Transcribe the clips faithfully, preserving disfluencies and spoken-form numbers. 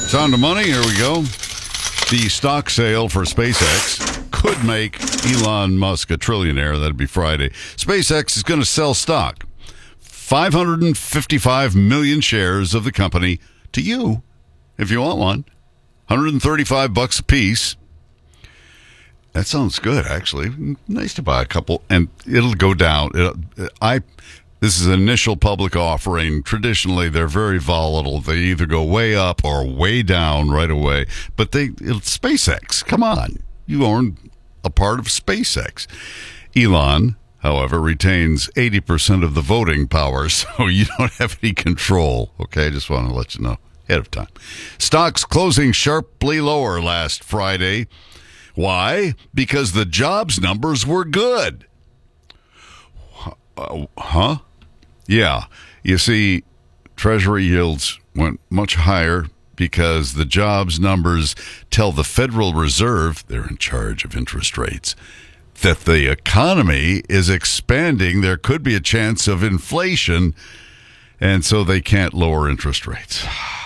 Sound of money, here we go. The stock sale for SpaceX could make Elon Musk a trillionaire. That'd be Friday. SpaceX is going to sell stock, five hundred fifty-five million shares of the company to you, if you want one. one hundred thirty-five bucks a piece. That sounds good, actually. Nice to buy a couple, and it'll go down. It, I. This is an initial public offering. Traditionally, they're very volatile. They either go way up or way down right away. But they, it's SpaceX. Come on. You own a part of SpaceX. Elon, however, retains eighty percent of the voting power, so you don't have any control. Okay, just want to let you know ahead of time. Stocks closing sharply lower last Friday. Why? Because the jobs numbers were good. Uh, huh? Yeah. You see, Treasury yields went much higher because the jobs numbers tell the Federal Reserve, they're in charge of interest rates, that the economy is expanding. There could be a chance of inflation, and so they can't lower interest rates.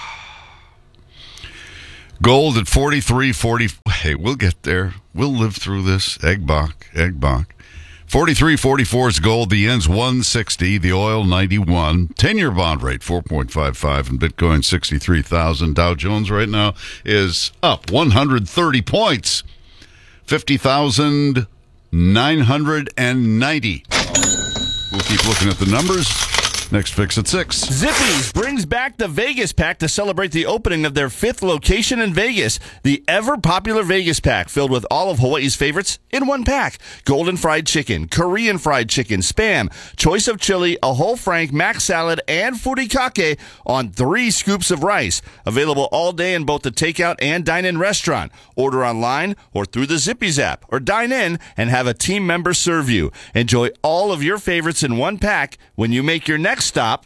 Gold at forty-three forty. Hey, we'll get there. We'll live through this. Egg bach, egg bach. forty-three forty-four is gold. The yen's one sixty. The oil ninety-one. ten-year bond rate four point five five, and Bitcoin sixty-three thousand. Dow Jones right now is up one hundred thirty points. fifty thousand nine hundred ninety. We'll keep looking at the numbers. Next fix at six. Zippy's brings back the Vegas Pack to celebrate the opening of their fifth location in Vegas. The ever-popular Vegas Pack, filled with all of Hawaii's favorites in one pack. Golden fried chicken, Korean fried chicken, Spam, choice of chili, a whole frank, mac salad, and furikake on three scoops of rice. Available all day in both the takeout and dine-in restaurant. Order online or through the Zippy's app, or dine in and have a team member serve you. Enjoy all of your favorites in one pack when you make your next stop.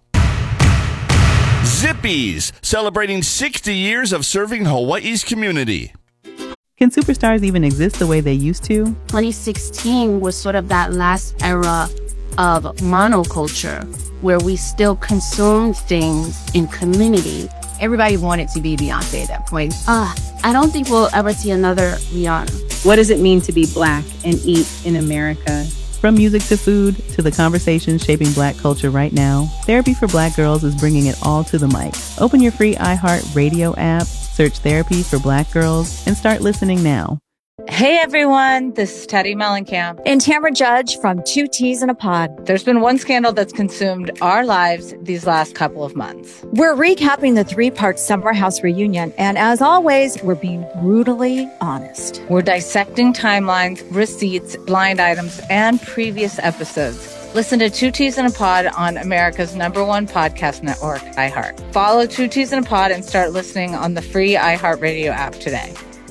Zippy's, celebrating sixty years of serving Hawaii's community. Can superstars even exist the way they used to? twenty sixteen was sort of that last era of monoculture where we still consumed things in community. Everybody wanted to be Beyonce at that point. Uh, I don't think we'll ever see another Rihanna. What does it mean to be Black and eat in America? From music to food to the conversations shaping Black culture right now, Therapy for Black Girls is bringing it all to the mic. Open your free iHeart Radio app, search Therapy for Black Girls, and start listening now. Hey everyone, this is Teddy Mellencamp and Tamara Judge from Two Teas in a Pod. There's been one scandal that's consumed our lives these last couple of months. We're recapping the three-part Summer House reunion, and as always, we're being brutally honest. We're dissecting timelines, receipts, blind items, and previous episodes. Listen to Two Teas in a Pod on America's number one podcast network, iHeart. Follow Two Teas in a Pod and start listening on the free iHeart Radio app today.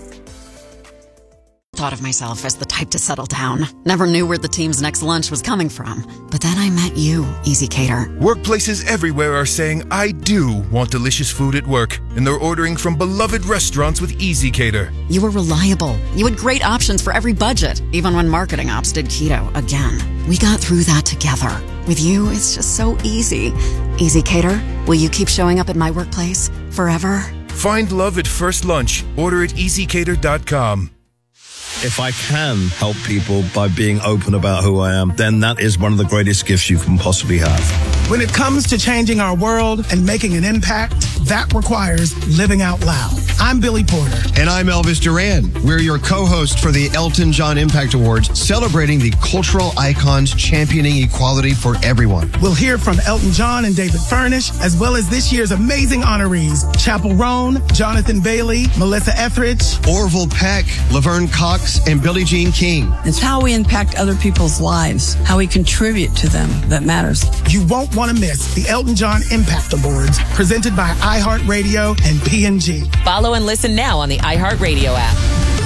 Thought of myself as the type to settle down. Never knew where the team's next lunch was coming from. But then I met you, Easy Cater. Workplaces everywhere are saying, I do want delicious food at work. And they're ordering from beloved restaurants with Easy Cater. You were reliable. You had great options for every budget, even when marketing ops did keto again. We got through that together. With you, it's just so easy. Easy Cater, will you keep showing up at my workplace forever? Find love at first lunch. Order at easy cater dot com. If I can help people by being open about who I am, then that is one of the greatest gifts you can possibly have. When it comes to changing our world and making an impact, that requires living out loud. I'm Billy Porter. And I'm Elvis Duran. We're your co-host for the Elton John Impact Awards, celebrating the cultural icons championing equality for everyone. We'll hear from Elton John and David Furnish, as well as this year's amazing honorees, Chappell Roan, Jonathan Bailey, Melissa Etheridge, Orville Peck, Laverne Cox, and Billie Jean King. It's how we impact other people's lives, how we contribute to them that matters. You won't want to miss the Elton John Impact Awards, presented by iHeartRadio and P and G. Follow and listen now on the iHeartRadio app.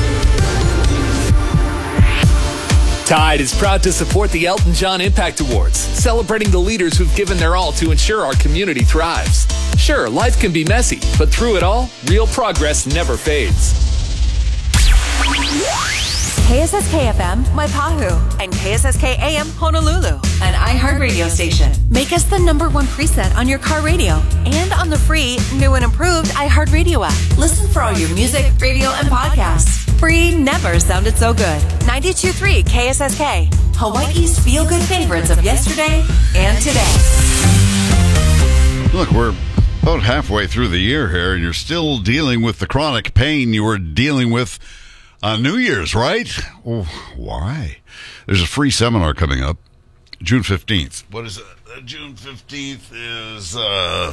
Tide is proud to support the Elton John Impact Awards, celebrating the leaders who've given their all to ensure our community thrives. Sure, life can be messy, but through it all, real progress never fades. K S S K F M, Waipahu, and K S S K A M, Honolulu, an iHeartRadio station. Make us the number one preset on your car radio and on the free, new and improved iHeartRadio app. Listen for all your music, radio, and podcasts. Free never sounded so good. ninety-two point three K S S K, Hawaii's feel-good favorites of yesterday and today. Look, we're about halfway through the year here, and you're still dealing with the chronic pain you were dealing with on New Year's, right? Oh, why? There's a free seminar coming up June fifteenth. What is it? Uh, June fifteenth is uh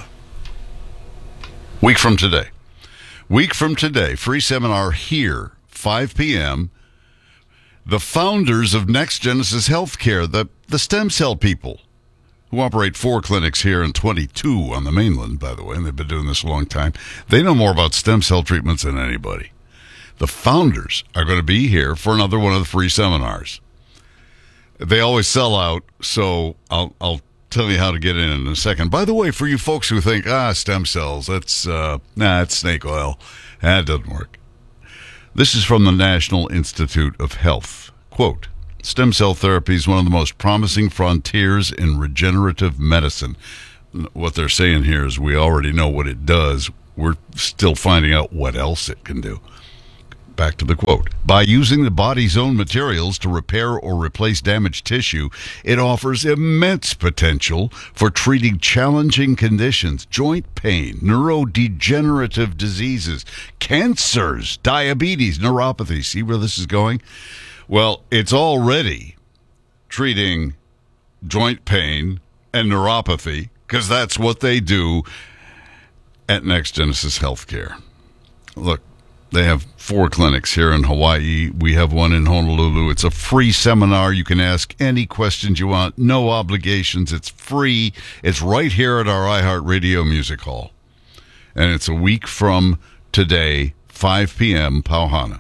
week from today. Week from today. Free seminar here, five p.m. The founders of Next Genesis Healthcare, the, the stem cell people, who operate four clinics here and twenty-two on the mainland, by the way, and they've been doing this a long time. They know more about stem cell treatments than anybody. The founders are going to be here for another one of the free seminars. They always sell out, so I'll I'll tell you how to get in in a second. By the way, for you folks who think, ah, stem cells, that's, uh, nah, it's snake oil. That doesn't work. This is from the National Institute of Health. Quote, stem cell therapy is one of the most promising frontiers in regenerative medicine. What they're saying here is we already know what it does. We're still finding out what else it can do. Back to the quote. By using the body's own materials to repair or replace damaged tissue, it offers immense potential for treating challenging conditions, joint pain, neurodegenerative diseases, cancers, diabetes, neuropathy. See where this is going? Well, it's already treating joint pain and neuropathy because that's what they do at Next Genesis Healthcare. Look, they have four clinics here in Hawaii. We have one in Honolulu. It's a free seminar. You can ask any questions you want. No obligations. It's free. It's right here at our iHeartRadio Music Hall. And it's a week from today, five p.m., Pauhana.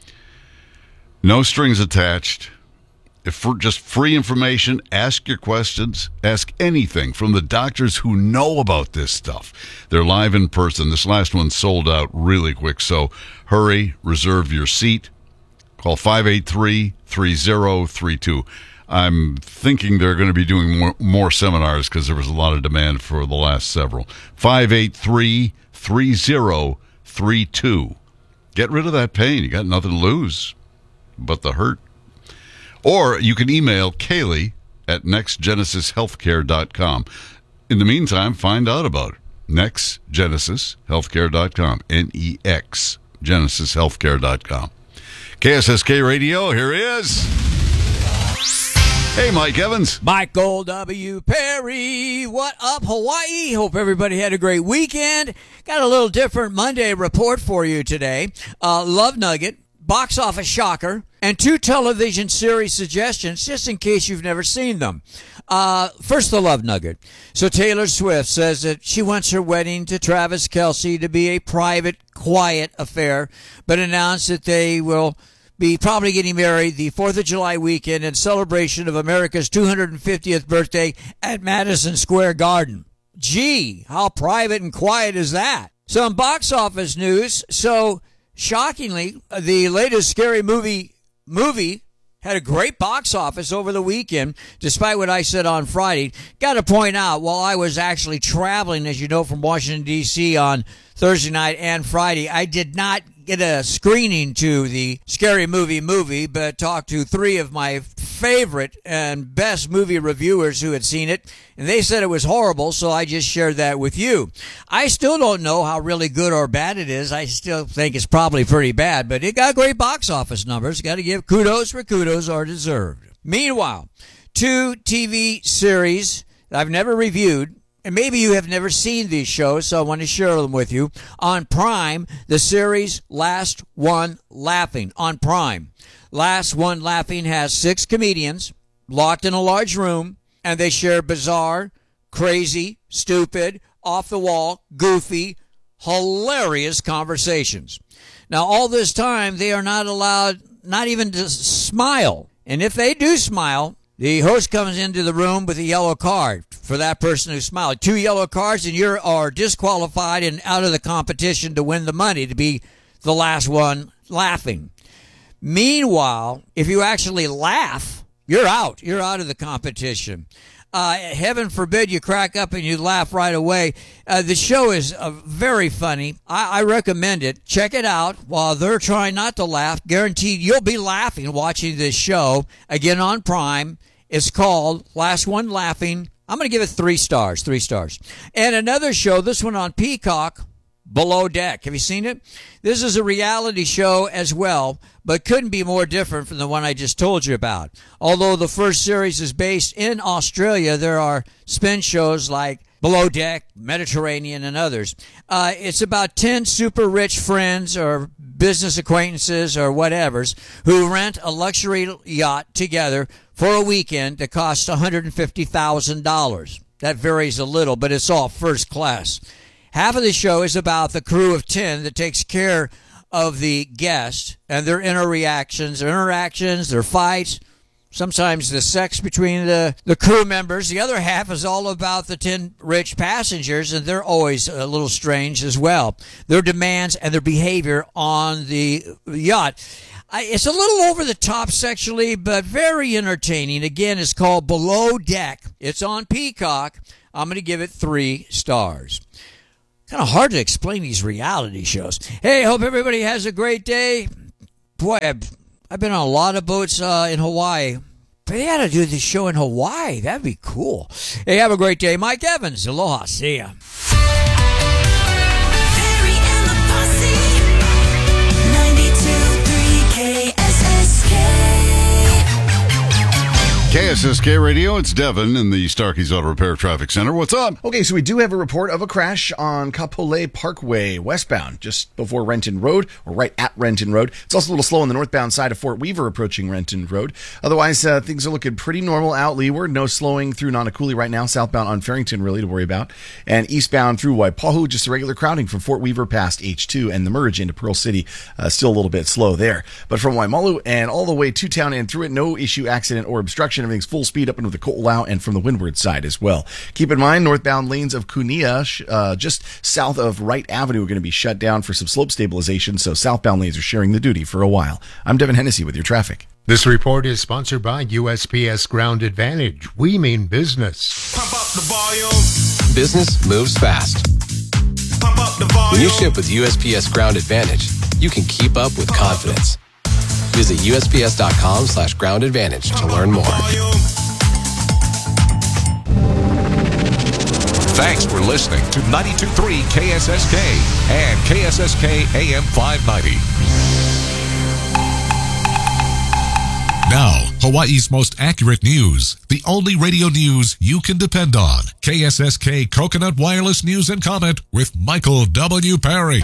No strings attached. If for just free information, ask your questions. Ask anything from the doctors who know about this stuff. They're live in person. This last one sold out really quick, so hurry, reserve your seat. Call five eight three, three zero three two. I'm thinking they're going to be doing more, more seminars because there was a lot of demand for the last several. five eight three, three zero three two. Get rid of that pain. You got nothing to lose but the hurt. Or you can email Kaylee at next genesis healthcare dot com. In the meantime, find out about it. next genesis healthcare dot com. N E X, genesis healthcare dot com. K S S K Radio, here he is. Hey, Mike Evans. Michael W. Perry. What up, Hawaii? Hope everybody had a great weekend. Got a little different Monday report for you today. Uh, Love Nugget, box office shocker, and two television series suggestions, just in case you've never seen them. Uh, first, the Love Nugget. So Taylor Swift says that she wants her wedding to Travis Kelce to be a private, quiet affair, but announced that they will be probably getting married the fourth of July weekend in celebration of America's two hundred fiftieth birthday at Madison Square Garden. Gee, how private and quiet is that? Some box office news. So, shockingly, the latest Scary Movie movie had a great box office over the weekend, despite what I said on Friday. Got to point out, while I was actually traveling, as you know, from Washington, D C on Thursday night and Friday, I did not get a screening to the Scary Movie movie, but talked to three of my favorite and best movie reviewers who had seen it, and they said it was horrible, so I just shared that with you. I still don't know how really good or bad it is. I still think it's probably pretty bad, but it got great box office numbers. Got to give kudos where kudos are deserved. Meanwhile, two T V series that I've never reviewed, and maybe you have never seen these shows, so I want to share them with you. On Prime, the series Last One Laughing. On Prime. Last One Laughing has six comedians locked in a large room, and they share bizarre, crazy, stupid, off-the-wall, goofy, hilarious conversations. Now, all this time, they are not allowed not even to smile. And if they do smile, the host comes into the room with a yellow card for that person who smiled. Two yellow cards, and you are disqualified and out of the competition to win the money, to be the last one laughing. Meanwhile, if you actually laugh, you're out. You're out of the competition. Uh, heaven forbid you crack up and you laugh right away. Uh, the show is uh, very funny. I, I recommend it. Check it out while they're trying not to laugh. Guaranteed you'll be laughing watching this show. Again on Prime. It's called Last One Laughing. I'm going to give it three stars. Three stars. And another show, this one on Peacock, Below Deck. Have you seen it? This is a reality show as well, but couldn't be more different from the one I just told you about. Although the first series is based in Australia, there are spin shows like Below Deck, Mediterranean, and others. Uh, it's about ten super rich friends or business acquaintances or whatevers who rent a luxury yacht together for a weekend that costs one hundred fifty thousand dollars. That varies a little, but it's all first class. Half of the show is about the crew of ten that takes care of the guests and their inner reactions, their interactions, their fights, sometimes the sex between the, the crew members. The other half is all about the ten rich passengers, and they're always a little strange as well. Their demands and their behavior on the yacht. I, it's a little over the top sexually, but very entertaining. Again, it's called Below Deck. It's on Peacock. I'm going to give it three stars. Kind of hard to explain these reality shows. Hey, hope everybody has a great day. Boy, I've, I've been on a lot of boats uh, in Hawaii. They ought to do this show in Hawaii. That'd be cool. Hey, have a great day. Mike Evans. Aloha. See ya. K S S K Radio, it's Devin in the Starkey's Auto Repair Traffic Center. What's up? Okay, so we do have a report of a crash on Kapolei Parkway, westbound, just before Renton Road, or right at Renton Road. It's also a little slow on the northbound side of Fort Weaver approaching Renton Road. Otherwise, uh, things are looking pretty normal out leeward. No slowing through Nanakuli right now. Southbound on Farrington, really, to worry about. And eastbound through Waipahu, just a regular crowding from Fort Weaver past H two and the merge into Pearl City. Uh, still a little bit slow there. But from Waimalu and all the way to town and through it, no issue, accident, or obstruction. Everything's full speed up into the Ko'olau and from the windward side as well. Keep in mind, northbound lanes of Kunia, uh, just south of Wright Avenue, are going to be shut down for some slope stabilization, so southbound lanes are sharing the duty for a while. I'm Devin Hennessy with your traffic. This report is sponsored by U S P S Ground Advantage. We mean business. Pump up the volume. Business moves fast. Pump up the volume. When you ship with U S P S Ground Advantage, you can keep up with confidence. Visit U S P S dot com slash ground advantage to learn more. Thanks for listening to ninety-two point three K S S K and K S S K A M five ninety. Now, Hawaii's most accurate news. The only radio news you can depend on. K S S K Coconut Wireless News and Comment with Michael W. Perry.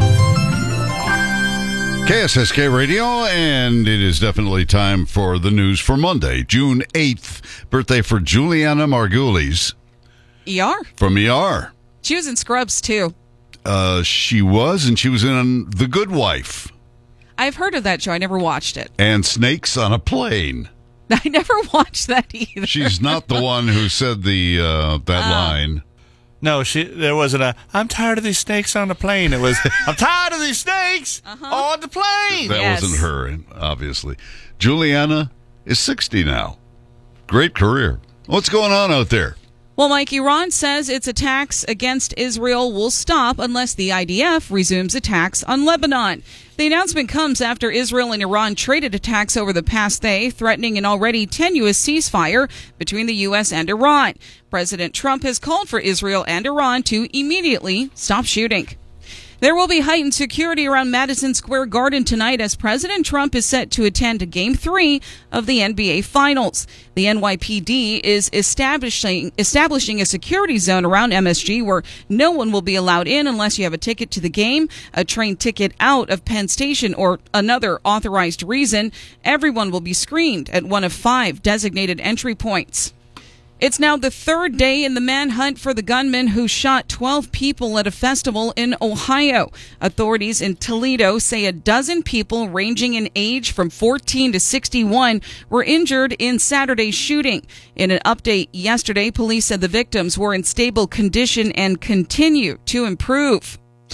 K S S K Radio, and it is definitely time for the news for Monday, June eighth. Birthday for Juliana Margulies. E R? From E R. She was in Scrubs, too. Uh, she was, and she was in The Good Wife. I've heard of that show. I never watched it. And Snakes on a Plane. I never watched that either. She's not the one who said the uh, that uh, line. No, she. There wasn't a, I'm tired of these snakes on the plane. It was, I'm tired of these snakes uh-huh. on the plane. That yes. wasn't her, obviously. Juliana is sixty now. Great career. What's going on out there? Well, Mike, Iran says its attacks against Israel will stop unless the I D F resumes attacks on Lebanon. The announcement comes after Israel and Iran traded attacks over the past day, threatening an already tenuous ceasefire between the U S and Iran. President Trump has called for Israel and Iran to immediately stop shooting. There will be heightened security around Madison Square Garden tonight as President Trump is set to attend Game three of the N B A Finals. The N Y P D is establishing establishing a security zone around M S G where no one will be allowed in unless you have a ticket to the game, a train ticket out of Penn Station, or another authorized reason. Everyone will be screened at one of five designated entry points. It's now the third day in the manhunt for the gunman who shot twelve people at a festival in Ohio. Authorities in Toledo say a dozen people ranging in age from fourteen to sixty-one were injured in Saturday's shooting. In an update yesterday, police said the victims were in stable condition and continue to improve.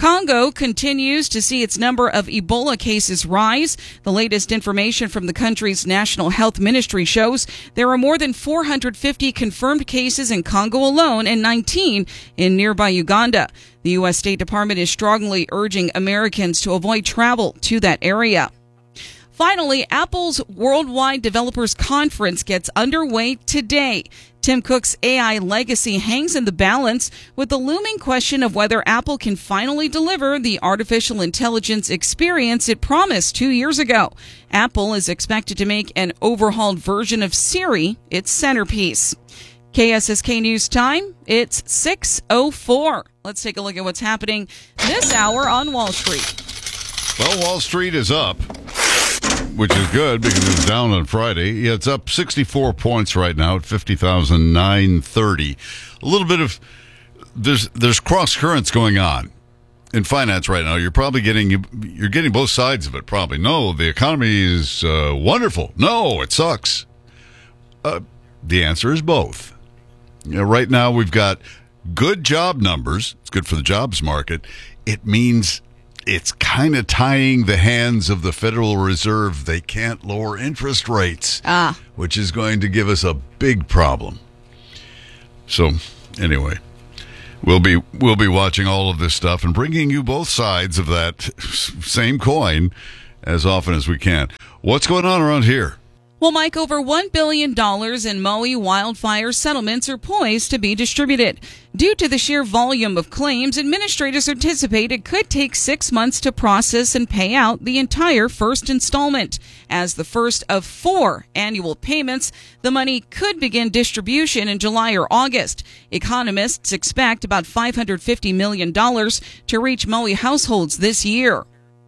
Congo continues to see its number of Ebola cases rise. The latest information from the country's National Health Ministry shows there are more than four hundred fifty confirmed cases in Congo alone and nineteen in nearby Uganda. The U S State Department is strongly urging Americans to avoid travel to that area. Finally, Apple's Worldwide Developers Conference gets underway today. Tim Cook's A I legacy hangs in the balance with the looming question of whether Apple can finally deliver the artificial intelligence experience it promised two years ago. Apple is expected to make an overhauled version of Siri its centerpiece. K S S K News Time, it's six oh four. Let's take a look at what's happening this hour on Wall Street. Well, Wall Street is up, which is good because it was down on Friday. Yeah, it's up sixty-four points right now at fifty thousand nine hundred thirty. A little bit of there's there's cross currents going on in finance right now. You're probably getting you're getting both sides of it. Probably no, the economy is uh, wonderful. No, it sucks. Uh, the answer is both. You know, right now we've got good job numbers. It's good for the jobs market. It means it's kind of tying the hands of the Federal Reserve. They can't lower interest rates, ah. which is going to give us a big problem. So, anyway, we'll be we'll be watching all of this stuff and bringing you both sides of that same coin as often as we can. What's going on around here? Well, Mike, over one billion dollars in Maui wildfire settlements are poised to be distributed. Due to the sheer volume of claims, administrators anticipate it could take six months to process and pay out the entire first installment. As the first of four annual payments, the money could begin distribution in July or August. Economists expect about five hundred fifty million dollars to reach Maui households this year.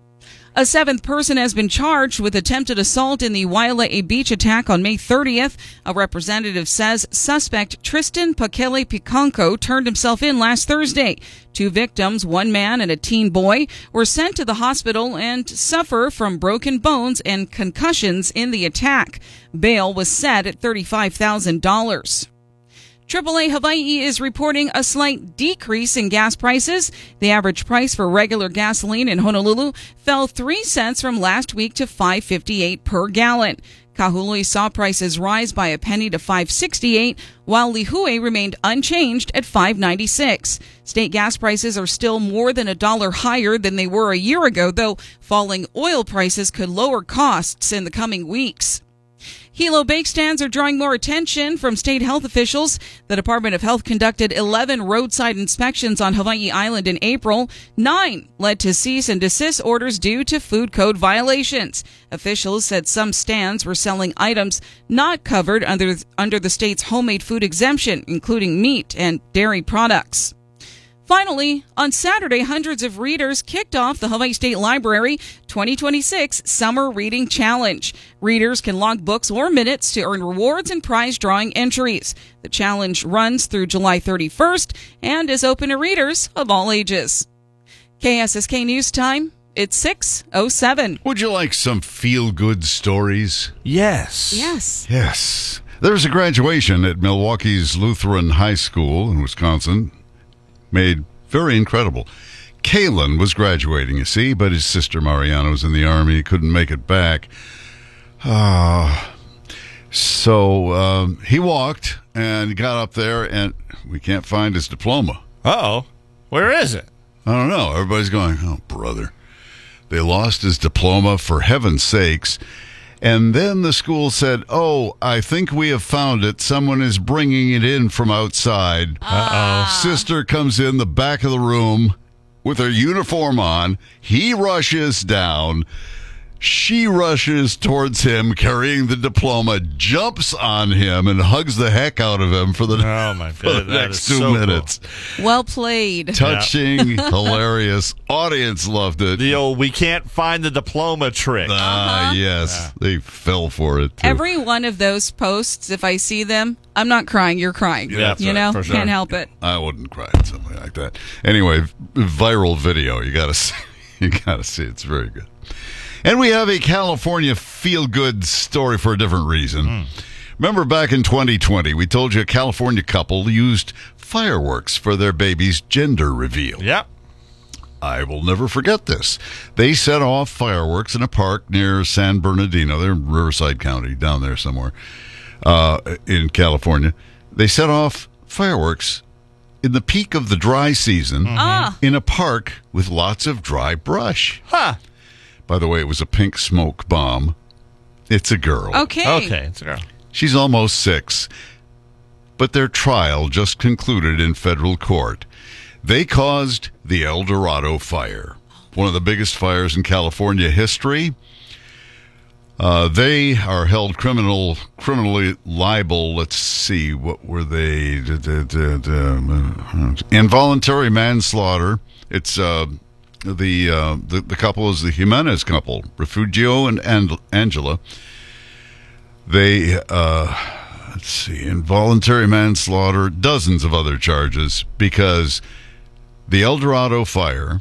A seventh person has been charged with attempted assault in the Waialae Beach attack on May thirtieth. A representative says suspect Tristan Pakele Picanco turned himself in last Thursday. Two victims, one man and a teen boy, were sent to the hospital and suffer from broken bones and concussions in the attack. Bail was set at thirty-five thousand dollars. triple A Hawaii is reporting a slight decrease in gas prices. The average price for regular gasoline in Honolulu fell three cents from last week to five fifty-eight per gallon. Kahului saw prices rise by a penny to five sixty-eight, while Lihue remained unchanged at five ninety-six. State gas prices are still more than a dollar higher than they were a year ago, though falling oil prices could lower costs in the coming weeks. Hilo bake stands are drawing more attention from state health officials. The Department of Health conducted eleven roadside inspections on Hawaii Island in April. Nine led to cease and desist orders due to food code violations. Officials said some stands were selling items not covered under, under the state's homemade food exemption, including meat and dairy products. Finally, on Saturday, hundreds of readers kicked off the Hawaii State Library twenty twenty-six Summer Reading Challenge. Readers can log books or minutes to earn rewards and prize drawing entries. The challenge runs through July thirty-first and is open to readers of all ages. K S S K News Time, it's six oh seven. Would you like some feel-good stories? Yes. Yes. Yes. There's a graduation at Milwaukee's Lutheran High School in Wisconsin. Made very incredible. Kalen was graduating, you see, but his sister Mariana was in the Army. He couldn't make it back. Uh, so um, he walked and got up there, and we can't find his diploma. Uh-oh. Where is it? I don't know. Everybody's going, oh, brother. They lost his diploma, for heaven's sakes. And then the school said, oh, I think we have found it. Someone is bringing it in from outside. Uh-oh. Sister comes in the back of the room with her uniform on. He rushes down. She rushes towards him carrying the diploma, jumps on him, and hugs the heck out of him for the, oh my for the God, that next is two so minutes. Cool. Well played. Touching, hilarious. Audience loved it. The old we can't find the diploma trick. Ah, Uh-huh. yes. Yeah. They fell for it, too. Every one of those posts, if I see them, I'm not crying, you're crying. Yeah, that's you right, know, for sure. can't help it. I wouldn't cry at something like that. Anyway, viral video. You got to see. You got to see. It's very good. And we have a California feel-good story for a different reason. Mm. Remember back in twenty twenty, we told you a California couple used fireworks for their baby's gender reveal. Yep. I will never forget this. They set off fireworks in a park near San Bernardino. They're in Riverside County, down there somewhere uh, in California. They set off fireworks in the peak of the dry season mm-hmm. in a park with lots of dry brush. Huh. By the way, it was a pink smoke bomb. It's a girl. Okay. Okay, it's a girl. She's almost six. But their trial just concluded in federal court. They caused the El Dorado fire, one of the biggest fires in California history. Uh, they are held criminal, criminally liable. Let's see, what were they? Da, da, da, da, involuntary manslaughter. It's uh, the, uh, the the couple is the Jimenez couple, Refugio and, and Angela. They. Uh, Let's see, involuntary manslaughter, dozens of other charges, because the El Dorado fire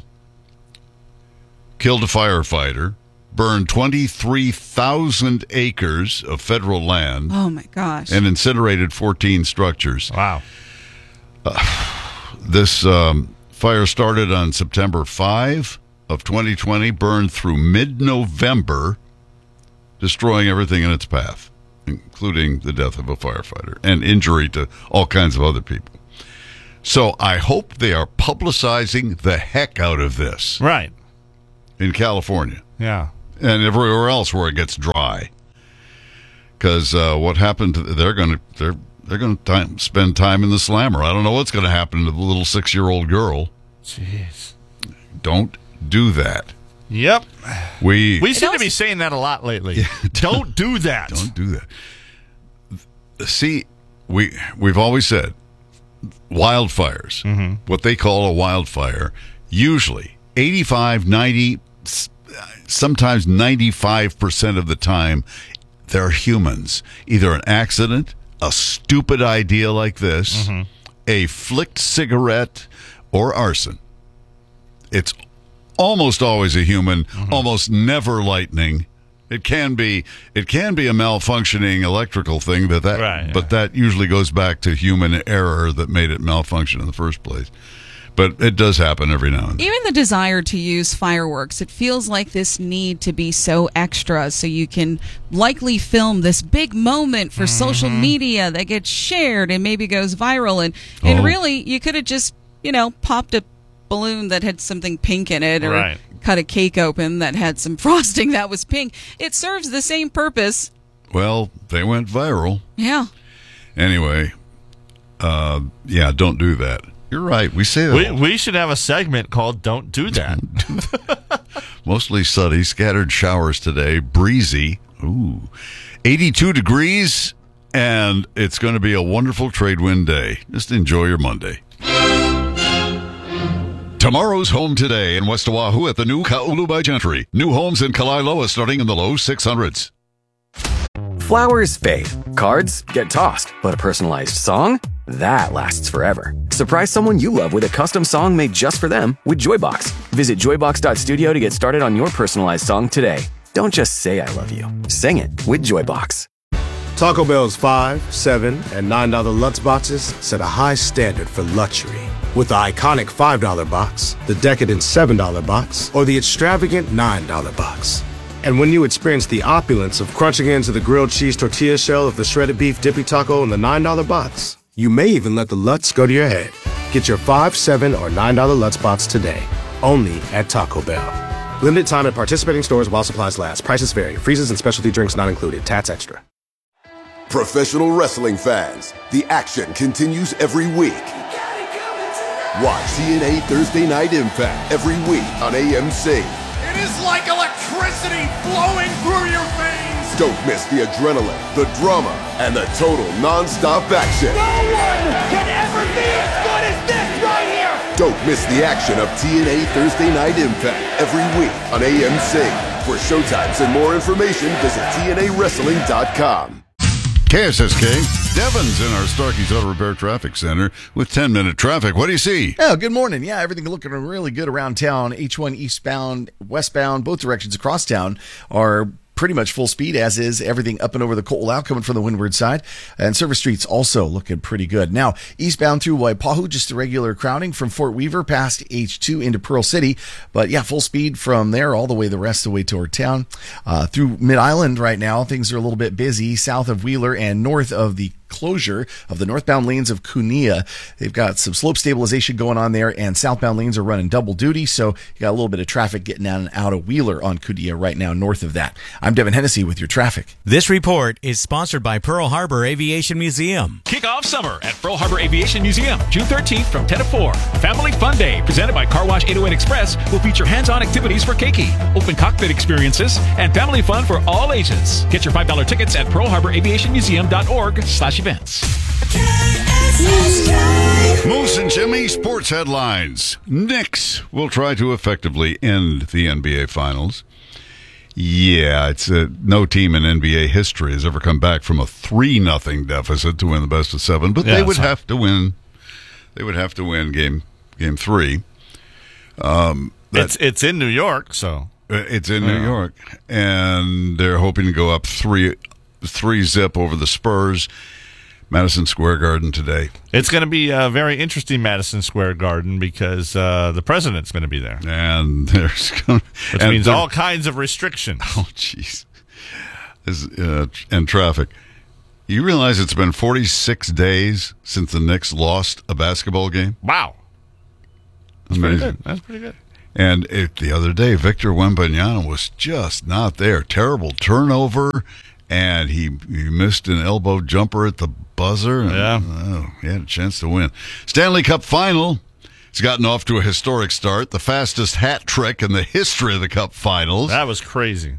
killed a firefighter, burned twenty-three thousand acres of federal land. Oh, my gosh. And incinerated fourteen structures. Wow. Uh, this um, fire started on September fifth of twenty twenty, burned through mid-November, destroying everything in its path, including the death of a firefighter and injury to all kinds of other people. So I hope they are publicizing the heck out of this. Right. In California. Yeah. And everywhere else where it gets dry. Because uh, what happened, to, they're going to they're they're going to time, spend time in the slammer. I don't know what's going to happen to the little six-year-old girl. Jeez. Don't do that. Yep. We we seem to be saying that a lot lately. Yeah, don't, don't do that. Don't do that. See, we we've always said wildfires, mm-hmm. what they call a wildfire, usually eighty-five, ninety, sometimes ninety-five percent of the time, they're humans. Either an accident, a stupid idea like this, mm-hmm. a flicked cigarette, or arson. It's almost always a human, mm-hmm. almost never lightning. It can be it can be a malfunctioning electrical thing, but that right, yeah. but that usually goes back to human error that made it malfunction in the first place. But it does happen every now and then. Even the desire to use fireworks, it feels like this need to be so extra so you can likely film this big moment for mm-hmm. social media that gets shared and maybe goes viral. And, and oh. really, you could have just, you know, popped a balloon that had something pink in it, or right. cut a cake open that had some frosting that was pink. It serves the same purpose. Well, they went viral. Yeah. Anyway, uh, yeah, don't do that. You're right. We say that. We, we should have a segment called Don't Do That. Mostly sunny, scattered showers today, breezy. Ooh. eighty-two degrees, and it's going to be a wonderful trade wind day. Just enjoy your Monday. Tomorrow's home today in West Oahu at the new Ka'ulu by Gentry. New homes in Kalaeloa starting in the low six hundreds. Flowers fade. Cards get tossed. But a personalized song? That lasts forever. Surprise someone you love with a custom song made just for them with Joybox. Visit joybox dot studio to get started on your personalized song today. Don't just say I love you. Sing it with Joybox. Taco Bell's five, seven, and nine dollar Lutz boxes set a high standard for luxury. With the iconic five dollar box, the decadent seven dollar box, or the extravagant nine dollar box. And when you experience the opulence of crunching into the grilled cheese tortilla shell of the shredded beef dippy taco in the nine dollar box, you may even let the Lutz go to your head. Get your five, seven, or nine dollar Lutz box today, only at Taco Bell. Limited time at participating stores while supplies last. Prices vary. Freezes and specialty drinks not included. Tats extra. Professional wrestling fans, the action continues every week. Watch T N A Thursday Night Impact every week on A M C. It is like electricity flowing through your veins. Don't miss the adrenaline, the drama, and the total non-stop action. No one can ever be as good as this right here. Don't miss the action of T N A Thursday Night Impact every week on A M C. For showtimes and more information, visit T N A wrestling dot com. K S S K, Devin's in our Starkey's Auto Repair Traffic Center with ten-minute traffic. What do you see? Oh, good morning. Yeah, everything looking really good around town. H one eastbound, westbound, both directions across town are pretty much full speed, as is everything up and over the Coltwell coming from the windward side. And Service Street's also looking pretty good. Now, eastbound through Waipahu, just a regular crowding from Fort Weaver past H two into Pearl City. But yeah, full speed from there all the way the rest of the way toward town. Uh, through Mid-Island right now, things are a little bit busy south of Wheeler and north of the closure of the northbound lanes of Kunia. They've got some slope stabilization going on there, and southbound lanes are running double duty, so you got a little bit of traffic getting down and out of Wheeler on Kunia right now north of that. I'm Devin Hennessy with your traffic. This report is sponsored by Pearl Harbor Aviation Museum. Kick off summer at Pearl Harbor Aviation Museum, June thirteenth from ten to four. Family Fun Day, presented by Car Wash eight oh eight Express, will feature hands-on activities for Keiki, open cockpit experiences, and family fun for all ages. Get your five dollar tickets at pearl harbor aviation museum dot org slash events. Moose and Jimmy sports headlines. Knicks will try to effectively end the N B A Finals. Yeah, it's a, no team in N B A history has ever come back from a three nothing deficit to win the best of seven, but Yeah, they would so- have to win. They would have to win game game three. Um, that- It's it's in New York, so Uh, It's in New Yeah. York, and they're hoping to go up three, three zip over the Spurs. Madison Square Garden today. it's going to be a very interesting Madison Square Garden because uh, the president's going to be there, and there's gonna, which and means there- all kinds of restrictions. Oh, jeez, This, uh, and traffic. You realize it's been forty-six days since the Knicks lost a basketball game? Wow, that's pretty Amazing. good. That's pretty good. And it, the other day, Victor Wembanyama was just not there. Terrible turnover, and he, he missed an elbow jumper at the buzzer. And, Yeah. oh, he had a chance to win. Stanley Cup final. It's gotten off to a historic start. The fastest hat trick in the history of the Cup finals. That was crazy.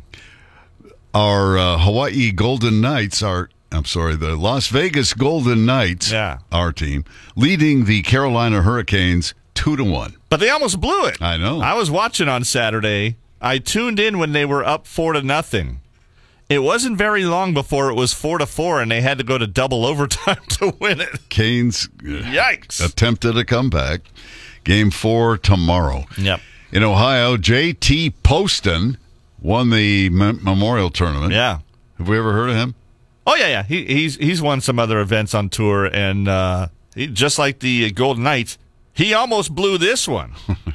Our uh, Hawaii Golden Knights are, I'm sorry, the Las Vegas Golden Knights, Yeah. our team, leading the Carolina Hurricanes two to one. But they almost blew it. I know. I was watching on Saturday. I tuned in when they were up four to nothing. It wasn't very long before it was four to four, and they had to go to double overtime to win it. Canes uh, Yikes. attempted a comeback. Game four tomorrow. Yep. In Ohio, J T Poston won the M- Memorial Tournament. Yeah. Have we ever heard of him? Oh yeah, yeah. He, he's he's won some other events on tour, and uh, he, just like the Golden Knights, he almost blew this one.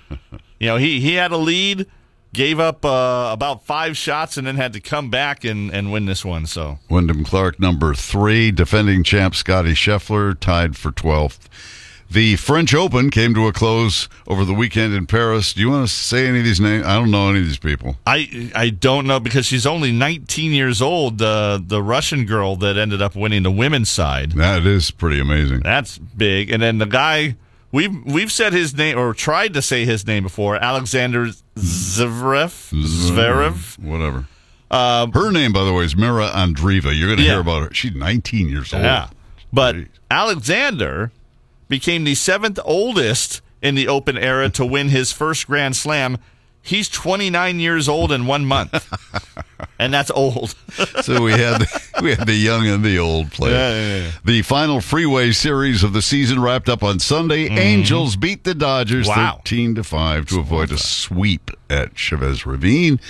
you know, he he had a lead, gave up uh, about five shots, and then had to come back and, and win this one. So Wyndham Clark, number three. Defending champ Scotty Scheffler tied for twelfth. The French Open came to a close over the weekend in Paris. Do you want to say any of these names? I don't know any of these people. I I don't know because she's only nineteen years old. The the Russian girl that ended up winning the women's side. That is pretty amazing. That's big. And then the guy we've we've said his name or tried to say his name before, Alexander Zverev. Zverev. Whatever. Um, Her name, by the way, is Mira Andreeva. You're going to Yeah. hear about her. She's nineteen years old. Yeah. But Alexander became the seventh oldest in the Open era to win his first Grand Slam. He's twenty-nine years old in one month. And that's old. So we had the, we had the young and the old play. Yeah, yeah, yeah. The final freeway series of the season wrapped up on Sunday. Mm-hmm. Angels beat the Dodgers Wow. thirteen to five to avoid a sweep at Chavez Ravine.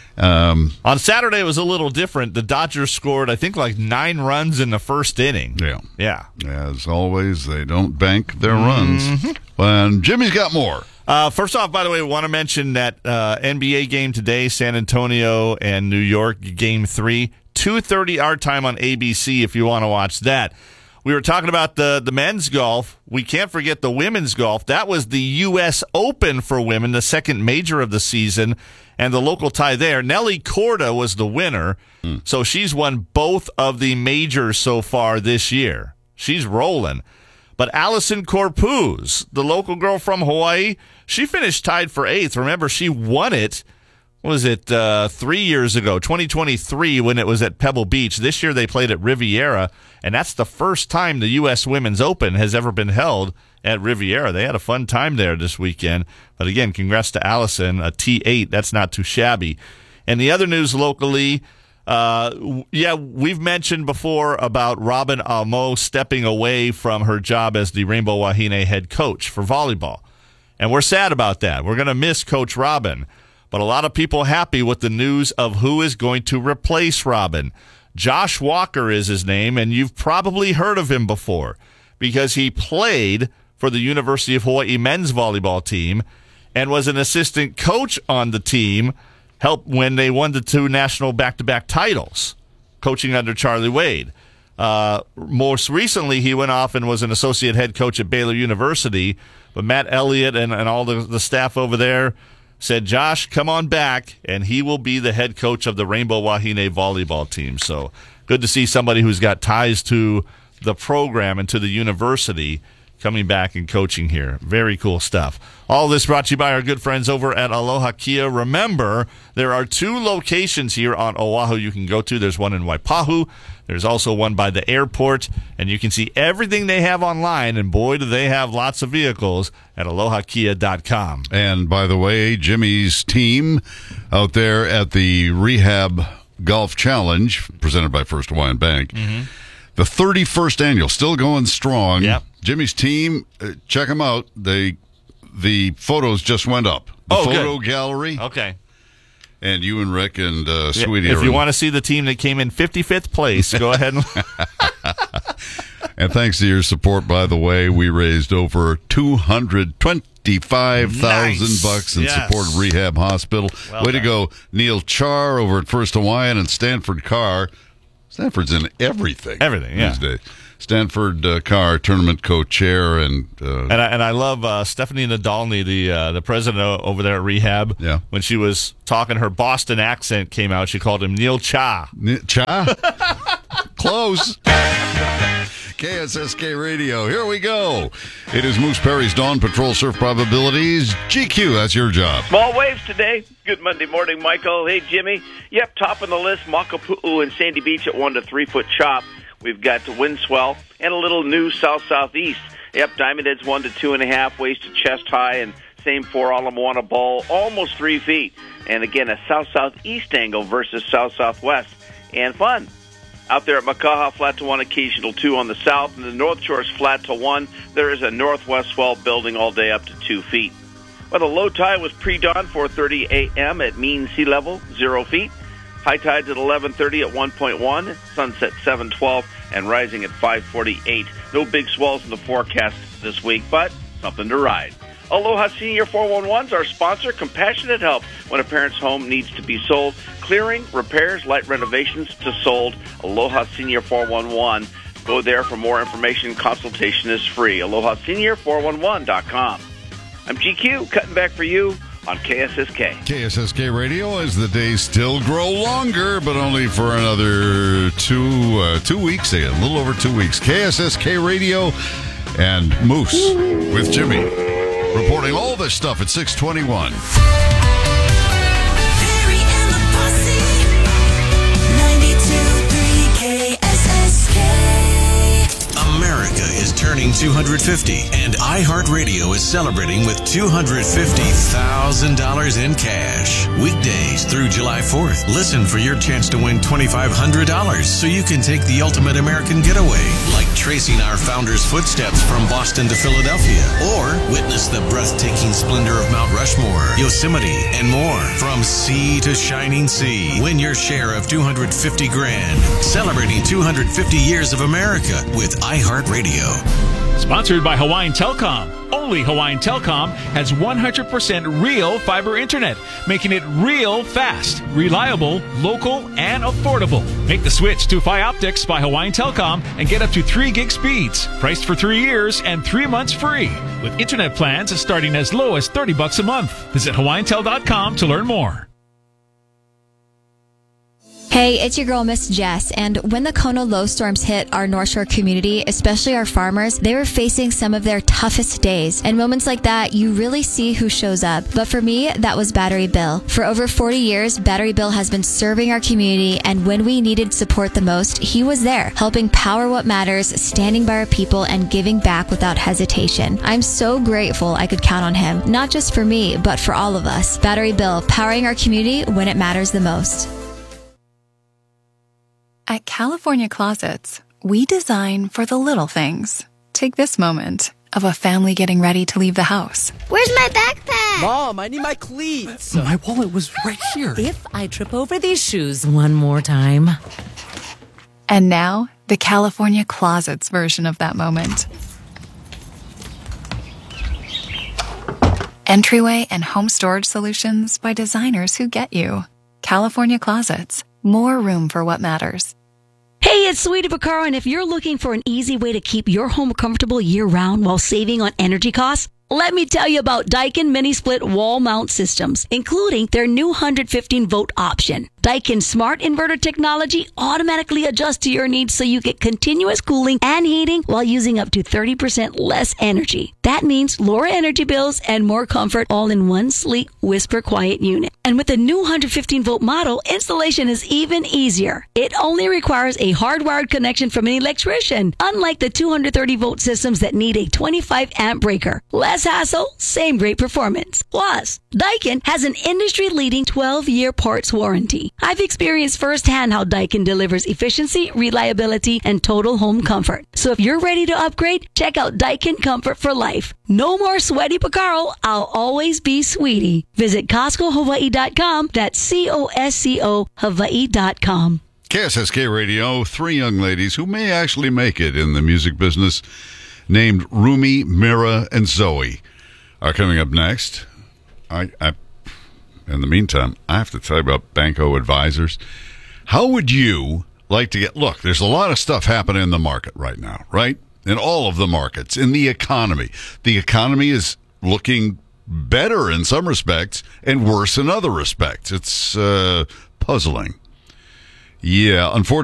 Um, On Saturday, it was a little different. The Dodgers scored, I think, like nine runs in the first inning. Yeah. Yeah. As always, they don't bank their runs. And Jimmy's got more. Uh, first off, by the way, I want to mention that uh, N B A game today, San Antonio and New York, game three, two thirty our time on A B C if you want to watch that. We were talking about the, the men's golf. We can't forget the women's golf. That was the U S Open for women, the second major of the season, and the local tie there. Nelly Korda was the winner, so she's won both of the majors so far this year. She's rolling. But Allison Corpuz, the local girl from Hawaii, she finished tied for eighth. Remember, she won it, what was it, uh, three years ago, twenty twenty-three, when it was at Pebble Beach. This year they played at Riviera, and that's the first time the U S Women's Open has ever been held at Riviera. They had a fun time there this weekend. But again, congrats to Allison, a T eight. That's not too shabby. And the other news locally, Uh, yeah, we've mentioned before about Robin Amo stepping away from her job as the Rainbow Wahine head coach for volleyball. And we're sad about that. We're going to miss Coach Robin. but a lot of people happy with the news of who is going to replace Robin. Josh Walker is his name, and you've probably heard of him before because he played for the University of Hawaii men's volleyball team and was an assistant coach on the team, helped when they won the two national back-to-back titles, coaching under Charlie Wade. Uh, most recently, he went off and was an associate head coach at Baylor University, but Matt Elliott and, and all the, the staff over there said, Josh, come on back, and he will be the head coach of the Rainbow Wahine volleyball team. So good to see somebody who's got ties to the program and to the university coming back and coaching here. Very cool stuff. All this brought to you by our good friends over at Aloha Kia. Remember, there are two locations here on Oahu you can go to. There's one in Waipahu. There's also one by the airport, and you can see everything they have online, and boy, do they have lots of vehicles at aloha kia dot com. And by the way, Jimmy's team out there at the Rehab Golf Challenge, presented by First Hawaiian Bank, Mm-hmm. the thirty-first annual, still going strong. Yep. Jimmy's team, uh, check them out. They, the photos just went up. The Oh, photo good. gallery. Okay. And you and Rick and uh, Yeah, Sweetie. if are you in- want to see the team that came in fifty-fifth place, go ahead and... And thanks to your support, by the way, we raised over two hundred twenty-five thousand Nice. bucks in Yes. support of Rehab Hospital. Well Way to done. go, Neil Char over at First Hawaiian and Stanford Carr. Stanford's in everything. Everything, yeah. These days. Stanford uh, Carr, tournament co-chair, and uh, And I, and I love uh, Stephanie Nadolny, the uh, the president o- over there at Rehab. Yeah. When she was talking, her Boston accent came out. She called him Neil Cha. Ne- Cha? Close. K S S K Radio. Here we go. It is Moose Perry's Dawn Patrol Surf Probabilities. G Q, that's your job. Small waves today. Good Monday morning, Michael. Hey, Jimmy. Yep, top of the list, Makapu'u and Sandy Beach at one to three foot chop. We've got the wind swell and a little new south-southeast. Yep, Diamond Head's one to two and a half, waist to chest high, and same for Ala Moana Bowl, almost three feet. And again, a south-southeast angle versus south-southwest. And fun. Out there at Makaha, flat to one, occasional two on the south, and the North Shore's flat to one. There is a northwest swell building all day up to two feet. Well, the low tide was pre-dawn, four thirty a.m. at mean sea level, zero feet. High tides at eleven thirty at one point one, sunset seven twelve, and rising at five forty-eight. No big swells in the forecast this week, but something to ride. Aloha Senior four one one's our sponsor. Compassionate help when a parent's home needs to be sold. Clearing, repairs, light renovations to sold. Aloha Senior four one one. Go there for more information. Consultation is free. aloha senior four one one dot com. I'm G Q, cutting back for you on K S S K. K S S K Radio as the days still grow longer, but only for another two uh, two weeks, a little over two weeks. K S S K Radio and Moose with Jimmy reporting all this stuff at six twenty-one. America is turning two hundred fifty, and iHeartRadio is celebrating with two hundred fifty thousand dollars in cash. Weekdays through July fourth. Listen for your chance to win two thousand five hundred dollars so you can take the ultimate American getaway, like tracing our founder's footsteps from Boston to Philadelphia, or witness the breathtaking splendor of Mount Rushmore, Yosemite, and more. From sea to shining sea, win your share of two hundred fifty grand. Celebrating two hundred fifty years of America with iHeartRadio. Sponsored by Hawaiian Telcom. Only Hawaiian Telcom has one hundred percent real fiber internet, making it real fast, reliable, local, and affordable. Make the switch to Fioptics by Hawaiian Telcom and get up to three gig speeds, priced for three years and three months free, with internet plans starting as low as thirty bucks a month. Visit hawaiian tel dot com to learn more. Hey, it's your girl, Miss Jess, and when the Kona low storms hit our North Shore community, especially our farmers, they were facing some of their toughest days. And moments like that, you really see who shows up. But for me, that was Battery Bill. For over forty years, Battery Bill has been serving our community, and when we needed support the most, he was there, helping power what matters, standing by our people, and giving back without hesitation. I'm so grateful I could count on him, not just for me, but for all of us. Battery Bill, powering our community when it matters the most. At California Closets, we design for the little things. Take this moment. of a family getting ready to leave the house. Where's my backpack? Mom, I need my cleats. My wallet was right here. If I trip over these shoes one more time. And now, the California Closets version of that moment. Entryway and home storage solutions by designers who get you. California Closets. More room for what matters. Hey, it's Sweetie Vaccaro, and if you're looking for an easy way to keep your home comfortable year-round while saving on energy costs, let me tell you about Daikin Mini-Split Wall Mount Systems, including their new one hundred fifteen volt option. Daikin's smart inverter technology automatically adjusts to your needs so you get continuous cooling and heating while using up to thirty percent less energy. That means lower energy bills and more comfort all in one sleek, whisper quiet unit. And with the new one hundred fifteen volt model, installation is even easier. It only requires a hardwired connection from an electrician, unlike the two hundred thirty volt systems that need a twenty-five amp breaker. Less hassle, same great performance. Plus, Daikin has an industry-leading twelve year parts warranty. I've experienced firsthand how Daikin delivers efficiency, reliability, and total home comfort. So if you're ready to upgrade, check out Daikin Comfort for Life. No more sweaty Vaccaro. I'll always be Sweetie. Visit Costco Hawaii dot com. That's C O S C O Hawaii dot com. K S S K Radio, three young ladies who may actually make it in the music business, named Rumi, Mira, and Zoe, are coming up next. I, I, in the meantime, I have to tell you about Banco Advisors. How would you like to get... Look, there's a lot of stuff happening in the market right now, right? In all of the markets, in the economy. The economy is looking better in some respects and worse in other respects. It's uh, puzzling. Yeah, unfortunately.